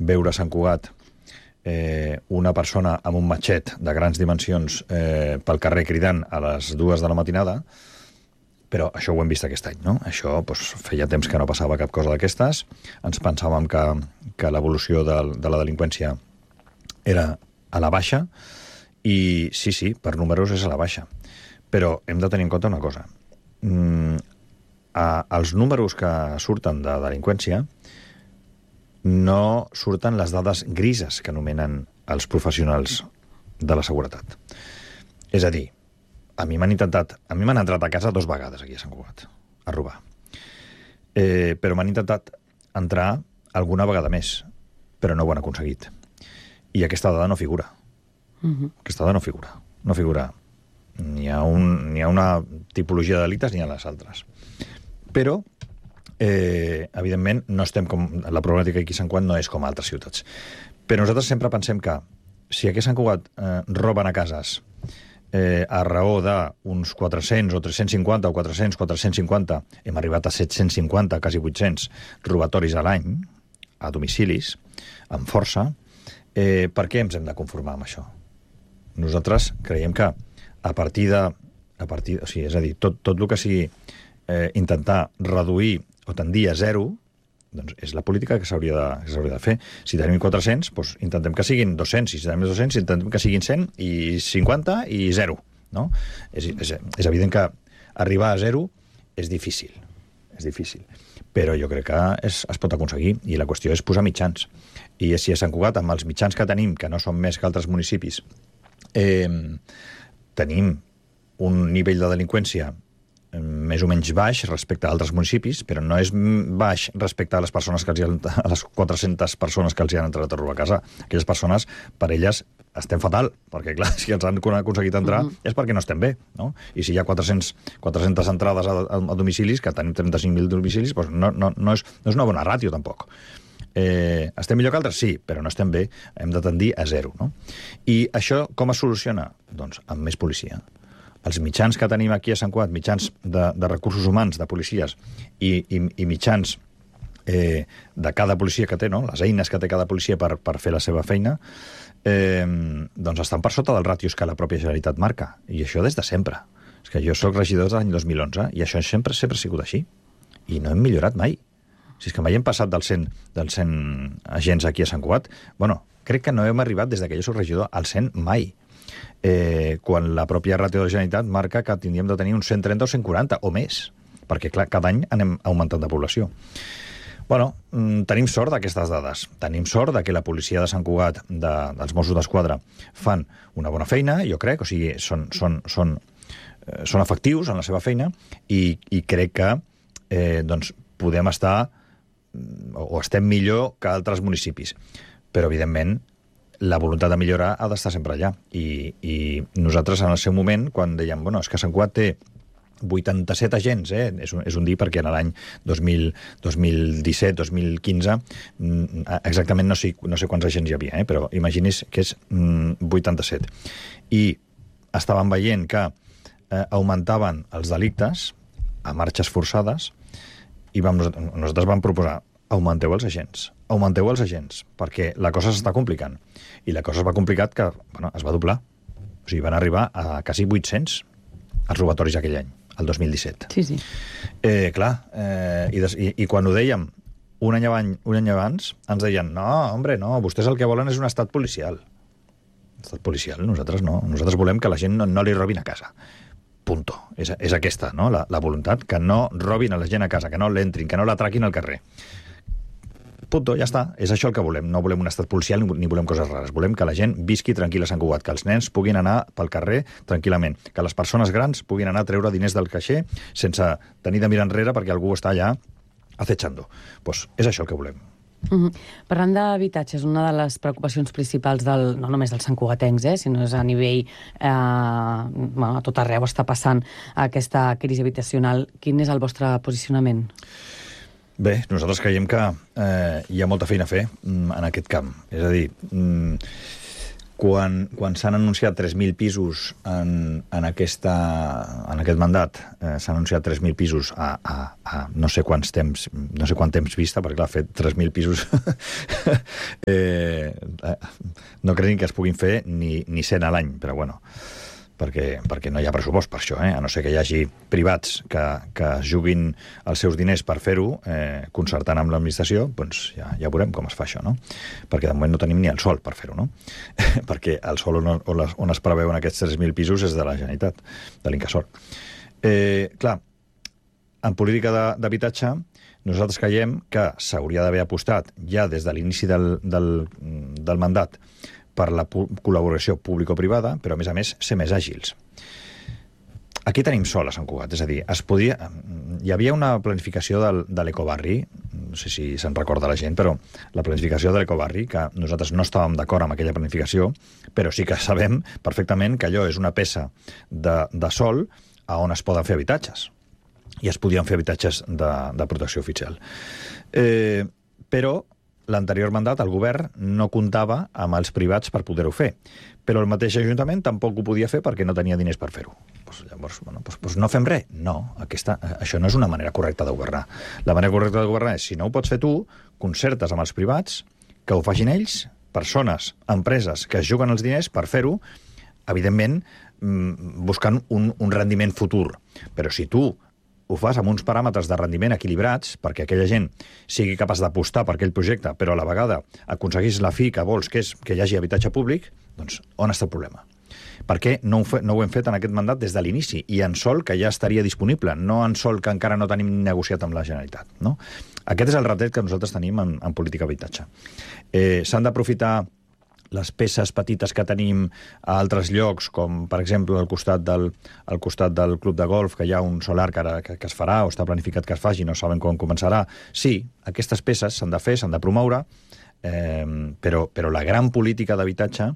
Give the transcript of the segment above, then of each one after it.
veure a Sant Cugat una persona amb un matxet de grans dimensions pel carrer cridant a les 2 de la matinada, però això ho hem vist aquest any, no? Això feia temps que no passava cap cosa d'aquestes. Ens pensàvem que l'evolució de la delinqüència era a la baixa, i sí, per números és a la baixa. Però hem de tenir en compte una cosa. Els números que surten de delinqüència no surten les dades grises que anomenen els professionals de la seguretat. És a dir, a mi m'han entrat a casa 2 vegades aquí a Sant Cugat, a robar. Però m'han intentat entrar alguna vegada més, però no ho han aconseguit. I aquesta dada no figura. Aquesta dada no figura. No figura ni a una tipologia de delictes ni a les altres. Però evidentment, no estem la problemàtica aquí a Sant Cugat no és com a altres ciutats. Però nosaltres sempre pensem que si aquí a Sant Cugat roben a cases a raó d'uns 400 o 350 o 400, 450, hem arribat a 750, quasi 800 robatoris a l'any, a domicilis, amb força, per què ens hem de conformar amb això? Nosaltres creiem que és a dir, tot el que sigui intentar reduir o tendir a zero, doncs és la política que s'hauria de fer. Si tenim 400, doncs intentem que siguin 200, si tenim 200, intentem que siguin 100 i 50 i 0. No? És evident que arribar a 0 és difícil. Però jo crec que es pot aconseguir, i la qüestió és posar mitjans. I si a Sant Cugat, amb els mitjans que tenim, que no són més que altres municipis, tenim un nivell de delinqüència més o menys baix respecte a altres municipis, però no és baix respecte a les 400 persones que els han entrat a robar a casa. Aquelles persones, per elles, estem fatal, perquè, clar, si els han aconseguit entrar és perquè no estem bé, no? I si hi ha 400 entrades a domicilis, que tenim 35.000 domicilis, doncs no és una bona ràtio, tampoc. Estem millor que altres? Sí, però no estem bé, hem de tendir a 0, no? I això com es soluciona? Doncs amb més policia. Els mitjans que tenim aquí a Sant Cugat, mitjans de recursos humans, de policies, i mitjans de cada policia que té, no? Les eines que té cada policia per fer la seva feina, doncs estan per sota dels ràtios que la pròpia Generalitat marca. I això des de sempre. És que jo soc regidor de l'any 2011 i això sempre ha sigut així. I no hem millorat mai. Si és que mai hem passat dels 100 agents aquí a Sant Cugat, crec que no hem arribat des que jo soc regidor al 100 mai. Quan la pròpia ràtio de la Generalitat marca que tindríem de tenir uns 130 o 140 o més, perquè clar, cada any anem augmentant de població. Tenim sort d'aquestes dades. Tenim sort de que la policia de Sant Cugat, dels Mossos d'Esquadra, fan una bona feina, jo crec, o sigui, són efectius en la seva feina, i crec que podem estar o estem millor que altres municipis. Però, evidentment, la voluntat de millorar ha d'estar sempre allà. I nosaltres, en el seu moment, quan dèiem, és que Sant Cugat té 87 agents, és un dir perquè en l'any 2017-2015 exactament no sé quants agents hi havia, però imagini's que és 87. I estàvem veient que augmentaven els delictes a marxes forçades, i nosaltres vam proposar augmenteu els agents, perquè la cosa s'està complicant. I la cosa es va complicar que es va doblar. O sigui, van arribar a quasi 800 els robatoris aquell any, el 2017. Sí. Clar, i quan ho dèiem un any abans, ens deien, no, vostès el que volen és un estat policial. Estat policial, nosaltres no. Nosaltres volem que la gent no li robin a casa. Punto. És aquesta, no? La voluntat, que no robin a la gent a casa, que no l'entrin, que no l'atraquin al carrer. Punto, ja està. És això el que volem. No volem un estat policial ni volem coses rares. Volem que la gent visqui tranquil·la a Sant Cugat, que els nens puguin anar pel carrer tranquil·lament, que les persones grans puguin anar a treure diners del caixer sense tenir de mirar enrere perquè algú està allà acechando. Doncs és això el que volem. Parlant d'habitatge, és una de les preocupacions principals no només dels santcugatencs, sinó és a nivell a tot arreu està passant aquesta crisi habitacional. Quin és el vostre posicionament? Bé, nosaltres creiem que hi ha molta feina a fer en aquest camp. És a dir, Quan s'han anunciat 3.000 pisos en aquest mandat, s'han anunciat 3.000 pisos a no sé quant temps vista, perquè clar, fer 3.000 pisos no creguin que es puguin fer ni 100 a l'any, però bueno, perquè no hi ha pressupost per això, a no ser que hi hagi privats que es juguin els seus diners per fer-ho, concertant amb l'administració, doncs ja veurem com es fa això, no? Perquè de moment no tenim ni el sòl per fer-ho, no? Perquè el sòl on es preveuen aquests 3.000 pisos és de la Generalitat, de l'Incasòl. Clar, en política d'habitatge, nosaltres creiem que s'hauria d'haver apostat ja des de l'inici del mandat per la col·laboració público-privada, però a més ser més àgils. Aquí tenim sol a Sant Cugat, és a dir, hi havia una planificació de l'ecobarri, no sé si se'n recorda la gent, però la planificació de l'ecobarri, que nosaltres no estàvem d'acord amb aquella planificació, però sí que sabem perfectament que allò és una peça de sol on es poden fer habitatges, i es podien fer habitatges de protecció oficial. Però l'anterior mandat, el govern, no comptava amb els privats per poder-ho fer. Però el mateix Ajuntament tampoc ho podia fer perquè no tenia diners per fer-ho. Llavors, no fem res. No, això no és una manera correcta de governar. La manera correcta de governar és, si no ho pots fer tu, concertes amb els privats, que ho facin ells, persones, empreses que es juguen els diners per fer-ho, evidentment, buscant un rendiment futur. Però si tu ho fas amb uns paràmetres de rendiment equilibrats perquè aquella gent sigui capaç d'apostar per aquell projecte, però a la vegada aconseguís la fi que vols, que és que hi hagi habitatge públic, doncs on està el problema? Per què no ho hem fet en aquest mandat des de l'inici? I en sol que ja estaria disponible, no en sol que encara no tenim negociat amb la Generalitat, no? Aquest és el retret que nosaltres tenim en política d'habitatge. S'han d'aprofitar les peces petites que tenim a altres llocs, com per exemple al costat del club de golf, que hi ha un solar que es farà o està planificat que es faci, no saben com començarà. Sí, aquestes peces s'han de fer, s'han de promoure, però la gran política d'habitatge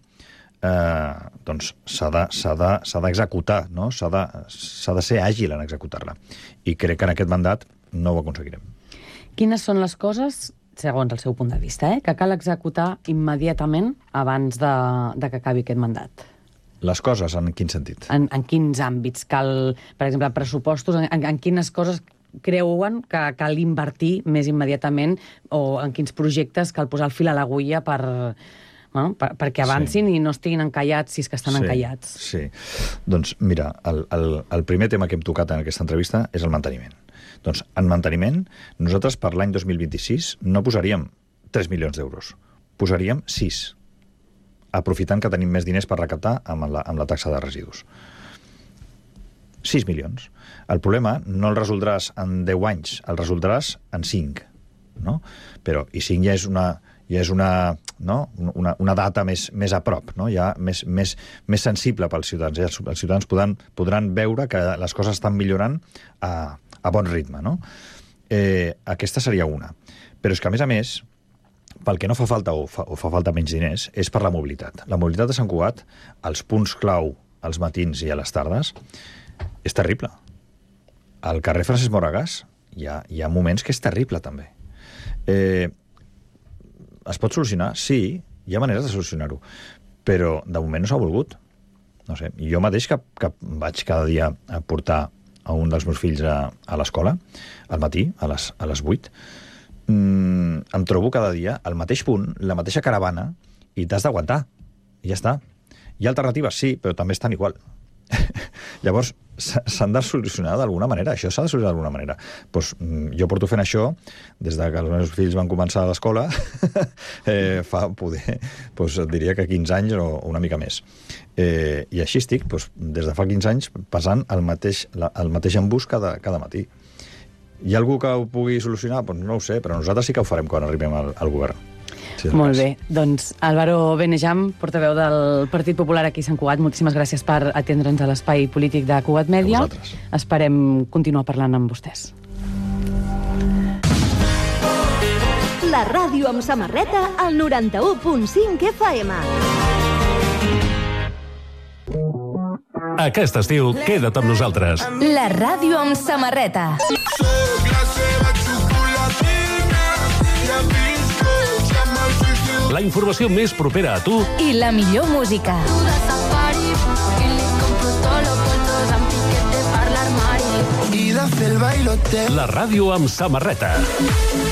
doncs s'ha d'executar, no? S'ha de ser àgil en executar-la. I crec que en aquest mandat no ho aconseguirem. Quines són les coses, segons el seu punt de vista, que cal executar immediatament abans de que acabi aquest mandat? Les coses, en quin sentit? En quins àmbits? Cal, per exemple, pressupostos? En quines coses creuen que cal invertir més immediatament, o en quins projectes cal posar el fil a l'agulla perquè avancin i no estiguin encallats, si és que estan encallats? Sí. Doncs mira, el primer tema que hem tocat en aquesta entrevista és el manteniment. Doncs en manteniment, nosaltres per l'any 2026 no posaríem 3 milions d'euros, posaríem 6, aprofitant que tenim més diners per recaptar amb la taxa de residus. 6 milions. El problema no el resoldràs en 10 anys, el resoldràs en 5, no? Però, i 5 ja és una data més a prop, no? Ja més sensible pels ciutadans. Els ciutadans podran veure que les coses estan millorant a bon ritme, no? Aquesta seria una. Però és que, a més, pel que no fa falta o fa falta menys diners, és per la mobilitat. La mobilitat de Sant Cugat, als punts clau, als matins i a les tardes, és terrible. Al carrer Francesc Moragas hi ha moments que és terrible, també. Es pot solucionar? Sí, hi ha maneres de solucionar-ho, però de moment no s'ha volgut. No sé, jo mateix que vaig cada dia a portar a un dels meus fills a l'escola, al matí, a les 8, em trobo cada dia al mateix punt, la mateixa caravana, i t'has d'aguantar. I ja està. Hi ha alternatives, sí, però també estan igual. Llavors, s'han de solucionar d'alguna manera. Això s'ha de solucionar d'alguna manera. Pues, jo porto fent això des que els meus fills van començar a l'escola fa, diria que 15 anys o una mica més. I així estic, des de fa 15 anys, passant el mateix embús cada matí. Hi ha algú que ho pugui solucionar? No ho sé, però nosaltres sí que ho farem quan arribem al govern. Molt bé. Doncs Álvaro Benejam, portaveu del Partit Popular aquí a Sant Cugat, moltíssimes gràcies per atendre'ns a l'espai polític de Cugat Mèdia. Esperem continuar parlant amb vostès. La ràdio amb samarreta al 91.5 FM. Aquest estiu, queda't amb nosaltres. La ràdio amb samarreta. la informació més propera a tu I la millor música. La ràdio amb samarreta.